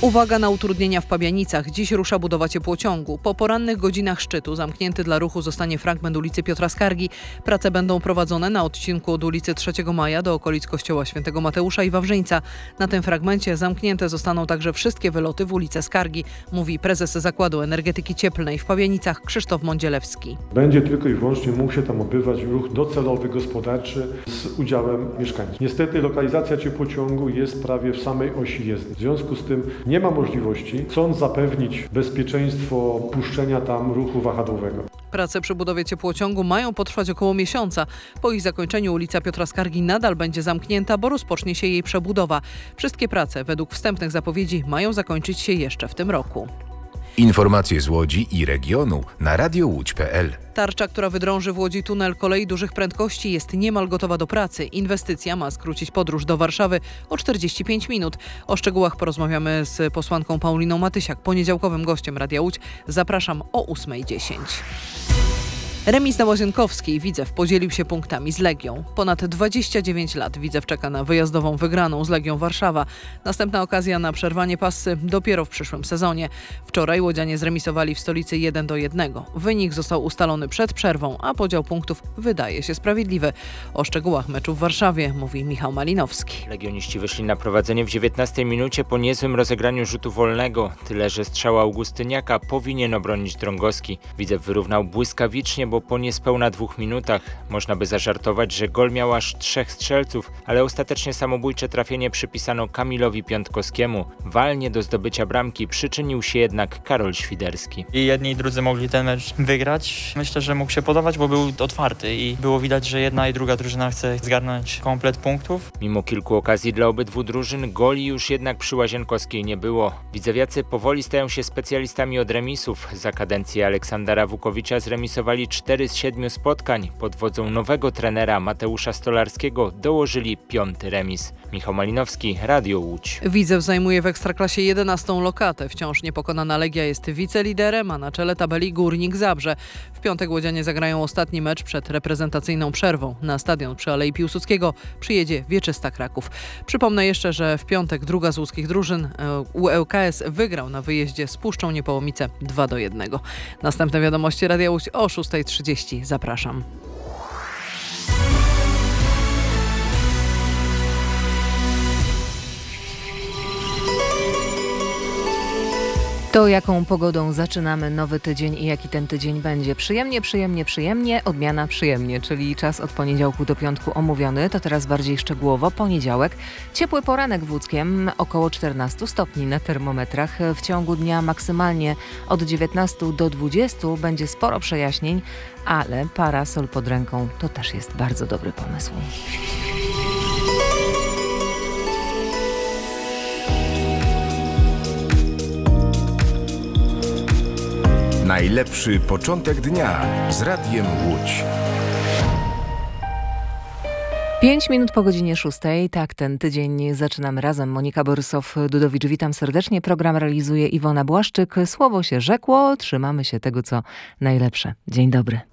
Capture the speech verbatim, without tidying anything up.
Uwaga na utrudnienia w Pabianicach. Dziś rusza budowa ciepłociągu. Po porannych godzinach szczytu zamknięty dla ruchu zostanie fragment ulicy Piotra Skargi. Prace będą prowadzone na odcinku od ulicy trzeciego Maja do okolic kościoła Świętego Mateusza i Wawrzyńca. Na tym fragmencie zamknięte zostaną także wszystkie wyloty w ulicę Skargi, mówi prezes Zakładu Energetyki Cieplnej w Pabianicach Krzysztof Mądzielewski. Będzie tylko i wyłącznie mógł się tam odbywać ruch docelowy, gospodarczy z udziałem mieszkańców. Niestety lokalizacja ciepłociągu jest prawie w samej osi jezdni. W związku z tym nie ma możliwości, chcąc zapewnić bezpieczeństwo puszczenia tam ruchu wahadłowego. Prace przy budowie ciepłociągu mają potrwać około miesiąca. Po ich zakończeniu ulica Piotra Skargi nadal będzie zamknięta, bo rozpocznie się jej przebudowa. Wszystkie prace według wstępnych zapowiedzi mają zakończyć się jeszcze w tym roku. Informacje z Łodzi i regionu na radio łódź kropka p l. Tarcza, która wydrąży w Łodzi tunel kolei dużych prędkości, jest niemal gotowa do pracy. Inwestycja ma skrócić podróż do Warszawy o czterdzieści pięć minut. O szczegółach porozmawiamy z posłanką Pauliną Matysiak, poniedziałkowym gościem Radia Łódź. Zapraszam o ósma dziesięć. Remis na Łazienkowskiej. Widzew podzielił się punktami z Legią. Ponad dwadzieścia dziewięć lat Widzew czeka na wyjazdową wygraną z Legią Warszawa. Następna okazja na przerwanie passy dopiero w przyszłym sezonie. Wczoraj łodzianie zremisowali w stolicy jeden do jednego. Wynik został ustalony przed przerwą, a podział punktów wydaje się sprawiedliwy. O szczegółach meczu w Warszawie mówi Michał Malinowski. Legioniści wyszli na prowadzenie w dziewiętnastej minucie po niezłym rozegraniu rzutu wolnego. Tyle, że strzała Augustyniaka powinien obronić Drągowski. Widzew wyrównał błyskawicznie, bo po niespełna dwóch minutach można by zażartować, że gol miał aż trzech strzelców, ale ostatecznie samobójcze trafienie przypisano Kamilowi Piątkowskiemu. Walnie do zdobycia bramki przyczynił się jednak Karol Świderski. I jedni i drudzy mogli ten mecz wygrać. Myślę, że mógł się podobać, bo był otwarty i było widać, że jedna i druga drużyna chce zgarnąć komplet punktów. Mimo kilku okazji dla obydwu drużyn, goli już jednak przy Łazienkowskiej nie było. Widzewiacy powoli stają się specjalistami od remisów. Za kadencji Aleksandra Wukowicza zremisowali cztery z siedmiu spotkań. Pod wodzą nowego trenera Mateusza Stolarskiego dołożyli piąty remis. Michał Malinowski, Radio Łódź. Widzew zajmuje w Ekstraklasie jedenastą lokatę. Wciąż niepokona Legia jest wiceliderem, a na czele tabeli Górnik Zabrze. W piątek łodzianie zagrają ostatni mecz przed reprezentacyjną przerwą. Na stadion przy Alei Piłsudskiego przyjedzie Wieczysta Kraków. Przypomnę jeszcze, że w piątek druga z łódzkich drużyn U L K S wygrał na wyjeździe z Puszczą Niepołomice dwa do jednego. Następne wiadomości Radia Łódź o szósta trzydzieści. Zapraszam. To jaką pogodą zaczynamy nowy tydzień i jaki ten tydzień będzie? Przyjemnie, przyjemnie, przyjemnie, odmiana przyjemnie, czyli czas od poniedziałku do piątku omówiony, to teraz bardziej szczegółowo. Poniedziałek, ciepły poranek w Łódzkiem, około czternaście stopni na termometrach. W ciągu dnia maksymalnie od dziewiętnastu do dwudziestu będzie sporo przejaśnień, ale parasol pod ręką to też jest bardzo dobry pomysł. Najlepszy początek dnia z Radiem Łódź. Pięć minut po godzinie szóstej. Tak, ten tydzień zaczynamy razem. Monika Borysow-Dudowicz, witam serdecznie. Program realizuje Iwona Błaszczyk. Słowo się rzekło, trzymamy się tego, co najlepsze. Dzień dobry.